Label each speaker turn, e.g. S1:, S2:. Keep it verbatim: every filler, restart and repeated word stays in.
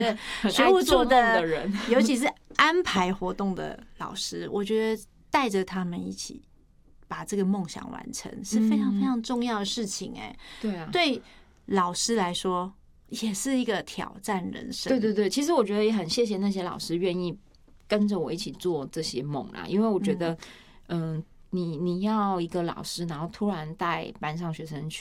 S1: 学务处
S2: 的人，
S1: 尤其是安排活动的老师，我觉得带着他们一起把这个梦想完成是非常非常重要的事情。哎、欸，
S2: 对啊，
S1: 对老师来说也是一个挑战人生。
S2: 对对对，其实我觉得也很谢谢那些老师愿意跟着我一起做这些梦啦，因为我觉得，嗯、呃，你你要一个老师，然后突然带班上学生去